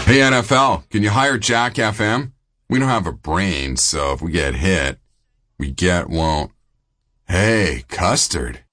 Hey NFL, can you hire Jack FM? We don't have a brain, so if we get hit, we won't. Hey, Custard,